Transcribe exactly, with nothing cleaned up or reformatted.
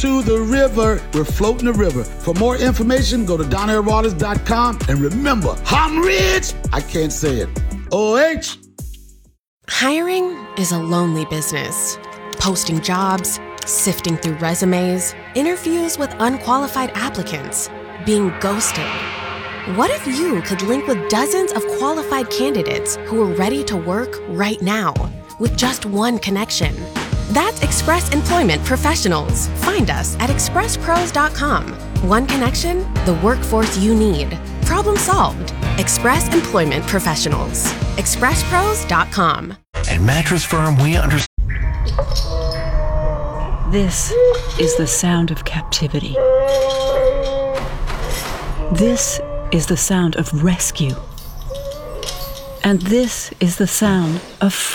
to the river. We're floating the river. For more information, go to Donaire Waters dot com. And remember, I'm rich. I can't say it. O H. Hiring is a lonely business. Posting jobs, sifting through resumes, interviews with unqualified applicants, being ghosted. What if you could link with dozens of qualified candidates who are ready to work right now with just one connection? That's Express Employment Professionals. Find us at express pros dot com. One connection, the workforce you need. Problem solved. Express Employment Professionals. express pros dot com. At Mattress Firm, we understand. This is the sound of captivity. This is the sound of rescue. And this is the sound of